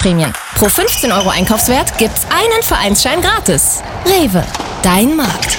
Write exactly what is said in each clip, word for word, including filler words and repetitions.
Einkaufsprämien. Pro fünfzehn Euro Einkaufswert gibt's einen Vereinsschein gratis. Rewe, dein Markt.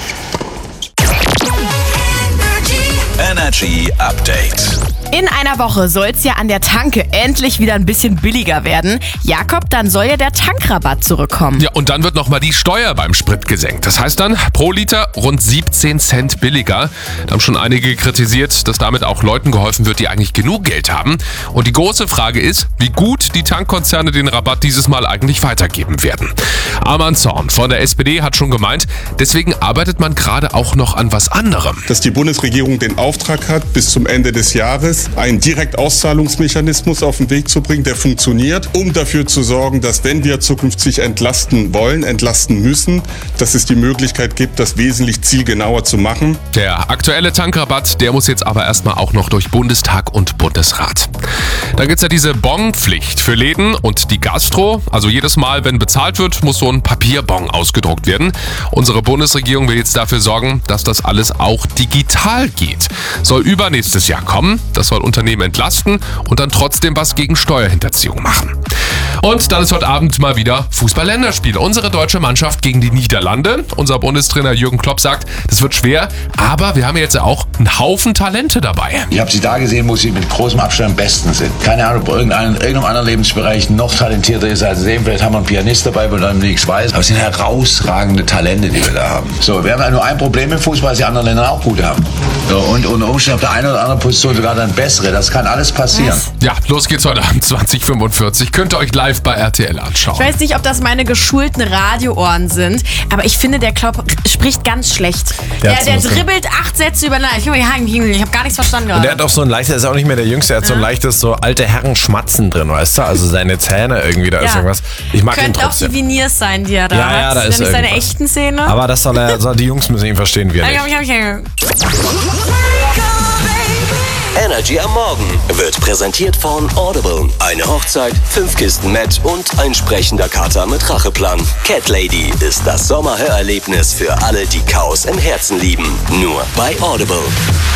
Energy Update. In einer Woche soll es ja an der Tanke endlich wieder ein bisschen billiger werden. Jakob, dann soll ja der Tankrabatt zurückkommen. Ja, und dann wird nochmal die Steuer beim Sprit gesenkt. Das heißt dann pro Liter rund siebzehn Cent billiger. Da haben schon einige kritisiert, dass damit auch Leuten geholfen wird, die eigentlich genug Geld haben. Und die große Frage ist, wie gut die Tankkonzerne den Rabatt dieses Mal eigentlich weitergeben werden. Arman Zorn von der S P D hat schon gemeint, deswegen arbeitet man gerade auch noch an was anderem. Dass die Bundesregierung den Auftrag hat, bis zum Ende des Jahres einen Direktauszahlungsmechanismus auf den Weg zu bringen, der funktioniert, um dafür zu sorgen, dass wenn wir zukünftig entlasten wollen, entlasten müssen, dass es die Möglichkeit gibt, das wesentlich zielgenauer zu machen. Der aktuelle Tankrabatt, der muss jetzt aber erstmal auch noch durch Bundestag und Bundesrat. Dann gibt's ja diese Bonpflicht für Läden und die Gastro. Also jedes Mal, wenn bezahlt wird, muss so ein Papierbon ausgedruckt werden. Unsere Bundesregierung will jetzt dafür sorgen, dass das alles auch digital geht. Soll übernächstes Jahr kommen. Das soll Unternehmen entlasten und dann trotzdem was gegen Steuerhinterziehung machen. Und dann ist heute Abend mal wieder Fußball-Länderspiel. Unsere deutsche Mannschaft gegen die Niederlande. Unser Bundestrainer Jürgen Klopp sagt, das wird schwer, aber wir haben jetzt ja auch einen Haufen Talente dabei. Ich habe sie da gesehen, wo sie mit großem Abstand am besten sind. Keine Ahnung, ob irgendein, in irgendeinem anderen Lebensbereich noch talentierter ist als sehen. Vielleicht haben wir einen Pianist dabei, weil dann nichts weiß. Aber es sind herausragende Talente, die wir da haben. So, wir haben ja nur ein Problem im Fußball, dass die anderen Länder auch gut haben. So, und unter Umständen auf der einen oder anderen Position sogar dann bessere. Das kann alles passieren. Was? Ja, los geht's heute Abend zwanzig fünfundvierzig. Könnt ihr euch live bei R T L anschauen. Ich weiß nicht, ob das meine geschulten Radioohren sind, aber ich finde, der Klopp spricht ganz schlecht. Der Der, hat's der ein bisschen- dribbelt acht Sätze über Ich habe gar nichts verstanden Und der gerade. hat auch so ein leichtes, er ist auch nicht mehr der Jüngste, er hat so ein leichtes, so alte Herren-Schmatzen drin, weißt du? Also seine Zähne irgendwie, da ist Ja. irgendwas. Ich mag ihn Könnte auch die trotzdem. Veneers sein, die er da Ja, hat. ja, da Sind ist nicht seine irgendwas. echten Zähne. Aber das soll er, soll die Jungs müssen ihn verstehen, wir nicht. Energy am Morgen wird präsentiert von Audible. Eine Hochzeit, fünf Kisten Met und ein sprechender Kater mit Racheplan. Cat Lady ist das Sommerhörerlebnis für alle, die Chaos im Herzen lieben. Nur bei Audible.